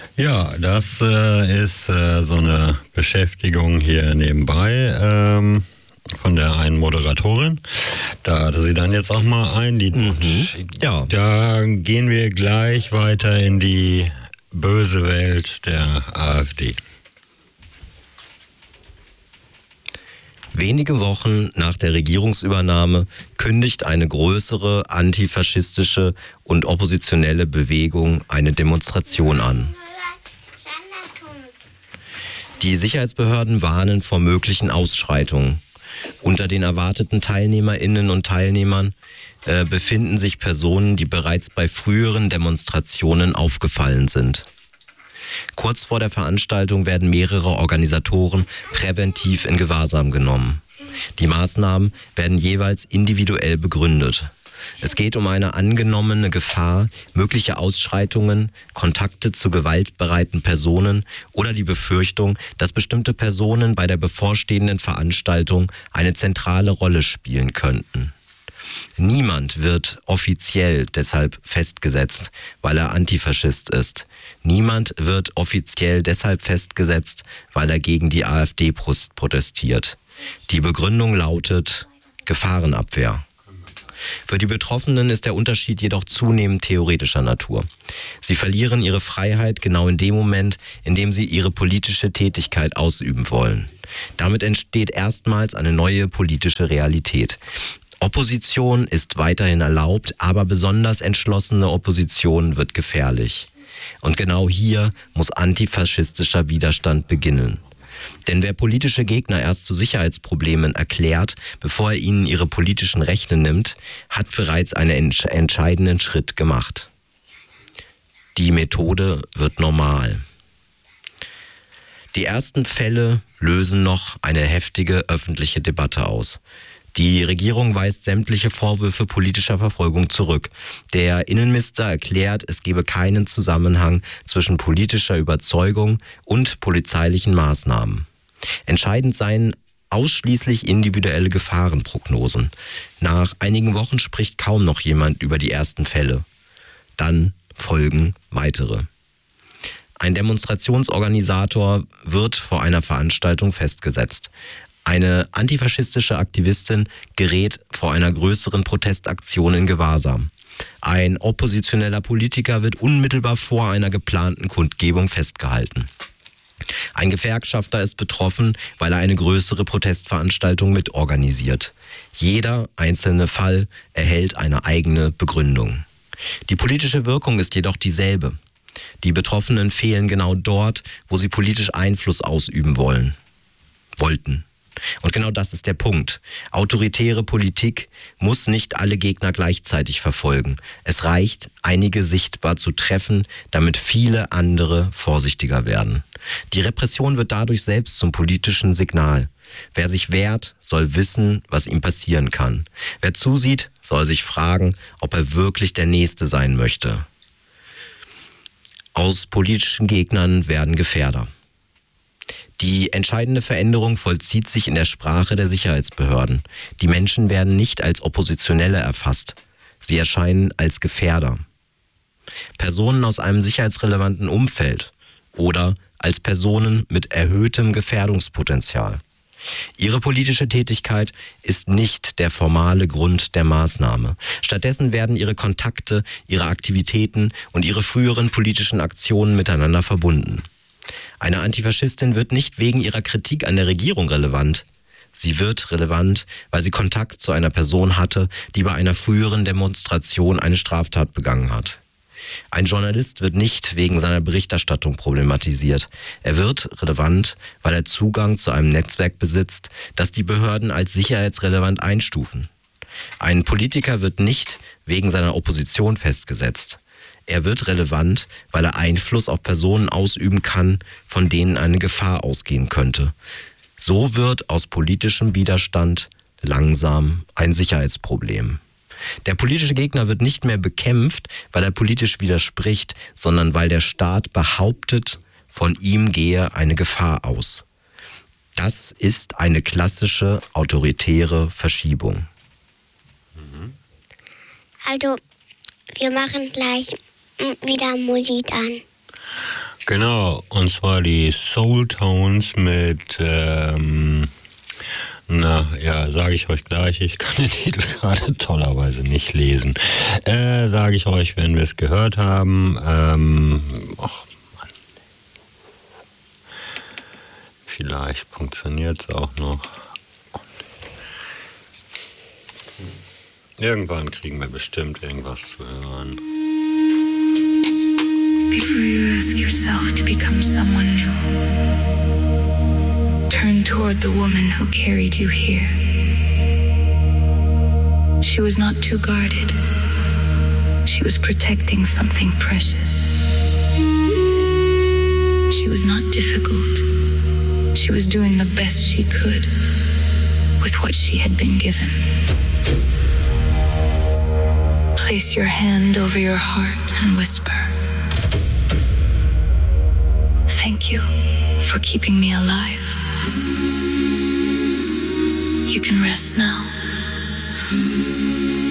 Ja, das ist so eine Beschäftigung hier nebenbei von der einen Moderatorin. Da hatte sie dann jetzt auch mal ein Lied. Ja. Da gehen wir gleich weiter in die böse Welt der AfD. Wenige Wochen nach der Regierungsübernahme kündigt eine größere antifaschistische und oppositionelle Bewegung eine Demonstration an. Die Sicherheitsbehörden warnen vor möglichen Ausschreitungen. Unter den erwarteten TeilnehmerInnen und Teilnehmern befinden sich Personen, die bereits bei früheren Demonstrationen aufgefallen sind. Kurz vor der Veranstaltung werden mehrere Organisatoren präventiv in Gewahrsam genommen. Die Maßnahmen werden jeweils individuell begründet. Es geht um eine angenommene Gefahr, mögliche Ausschreitungen, Kontakte zu gewaltbereiten Personen oder die Befürchtung, dass bestimmte Personen bei der bevorstehenden Veranstaltung eine zentrale Rolle spielen könnten. Niemand wird offiziell deshalb festgesetzt, weil er Antifaschist ist. Niemand wird offiziell deshalb festgesetzt, weil er gegen die AfD protestiert. Die Begründung lautet Gefahrenabwehr. Für die Betroffenen ist der Unterschied jedoch zunehmend theoretischer Natur. Sie verlieren ihre Freiheit genau in dem Moment, in dem sie ihre politische Tätigkeit ausüben wollen. Damit entsteht erstmals eine neue politische Realität. Opposition ist weiterhin erlaubt, aber besonders entschlossene Opposition wird gefährlich. Und genau hier muss antifaschistischer Widerstand beginnen. Denn wer politische Gegner erst zu Sicherheitsproblemen erklärt, bevor er ihnen ihre politischen Rechte nimmt, hat bereits einen entscheidenden Schritt gemacht. Die Methode wird normal. Die ersten Fälle lösen noch eine heftige öffentliche Debatte aus. Die Regierung weist sämtliche Vorwürfe politischer Verfolgung zurück. Der Innenminister erklärt, es gebe keinen Zusammenhang zwischen politischer Überzeugung und polizeilichen Maßnahmen. Entscheidend seien ausschließlich individuelle Gefahrenprognosen. Nach einigen Wochen spricht kaum noch jemand über die ersten Fälle. Dann folgen weitere. Ein Demonstrationsorganisator wird vor einer Veranstaltung festgesetzt. Eine antifaschistische Aktivistin gerät vor einer größeren Protestaktion in Gewahrsam. Ein oppositioneller Politiker wird unmittelbar vor einer geplanten Kundgebung festgehalten. Ein Gewerkschafter ist betroffen, weil er eine größere Protestveranstaltung mitorganisiert. Jeder einzelne Fall erhält eine eigene Begründung. Die politische Wirkung ist jedoch dieselbe. Die Betroffenen fehlen genau dort, wo sie politisch Einfluss ausüben wollten. Und genau das ist der Punkt. Autoritäre Politik muss nicht alle Gegner gleichzeitig verfolgen. Es reicht, einige sichtbar zu treffen, damit viele andere vorsichtiger werden. Die Repression wird dadurch selbst zum politischen Signal. Wer sich wehrt, soll wissen, was ihm passieren kann. Wer zusieht, soll sich fragen, ob er wirklich der Nächste sein möchte. Aus politischen Gegnern werden Gefährder. Die entscheidende Veränderung vollzieht sich in der Sprache der Sicherheitsbehörden. Die Menschen werden nicht als Oppositionelle erfasst. Sie erscheinen als Gefährder. Personen aus einem sicherheitsrelevanten Umfeld oder als Personen mit erhöhtem Gefährdungspotenzial. Ihre politische Tätigkeit ist nicht der formale Grund der Maßnahme. Stattdessen werden ihre Kontakte, ihre Aktivitäten und ihre früheren politischen Aktionen miteinander verbunden. Eine Antifaschistin wird nicht wegen ihrer Kritik an der Regierung relevant. Sie wird relevant, weil sie Kontakt zu einer Person hatte, die bei einer früheren Demonstration eine Straftat begangen hat. Ein Journalist wird nicht wegen seiner Berichterstattung problematisiert. Er wird relevant, weil er Zugang zu einem Netzwerk besitzt, das die Behörden als sicherheitsrelevant einstufen. Ein Politiker wird nicht wegen seiner Opposition festgesetzt. Er wird relevant, weil er Einfluss auf Personen ausüben kann, von denen eine Gefahr ausgehen könnte. So wird aus politischem Widerstand langsam ein Sicherheitsproblem. Der politische Gegner wird nicht mehr bekämpft, weil er politisch widerspricht, sondern weil der Staat behauptet, von ihm gehe eine Gefahr aus. Das ist eine klassische autoritäre Verschiebung. Also, wir machen gleich wieder Musik an. Genau, und zwar die Soul Tones mit, sage ich euch gleich, ich kann den Titel gerade tollerweise nicht lesen. Sage ich euch, wenn wir es gehört haben. Vielleicht funktioniert es auch noch. Irgendwann kriegen wir bestimmt irgendwas zu hören. Before you ask yourself to become someone new, turn toward the woman who carried you here. She was not too guarded. She was protecting something precious. She was not difficult. She was doing the best she could with what she had been given. Place your hand over your heart and whisper, "Thank you for keeping me alive. You can rest now."